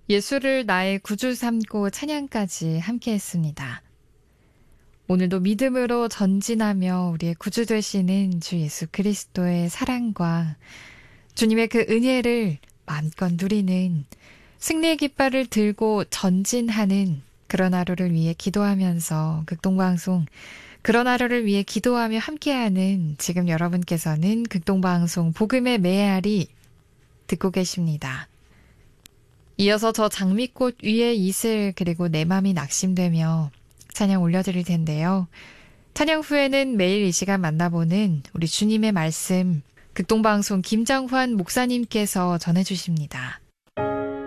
예수를 나의 구주 삼고 찬양까지 함께 했습니다. 오늘도 믿음으로 전진하며 우리의 구주 되시는 주 예수 그리스도의 사랑과 주님의 그 은혜를 마음껏 누리는 승리의 깃발을 들고 전진하는 그런 하루를 위해 기도하면서 극동방송 그런 하루를 위해 기도하며 함께하는 지금 여러분께서는 극동방송 복음의 메아리 듣고 계십니다. 이어서 저 장미꽃 위에 이슬 그리고 내 맘이 낙심되며 찬양 올려드릴 텐데요. 찬양 후에는 매일 이 시간 만나보는 우리 주님의 말씀 극동방송 김정환 목사님께서 전해주십니다.